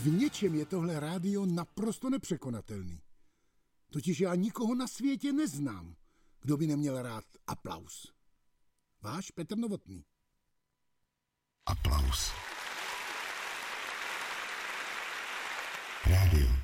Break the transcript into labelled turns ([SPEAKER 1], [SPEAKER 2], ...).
[SPEAKER 1] V něčem je tohle rádio naprosto nepřekonatelný. Totiž já nikoho na světě neznám, kdo by neměl rád aplaus. Váš Petr Novotný.
[SPEAKER 2] Aplaus. Rádio.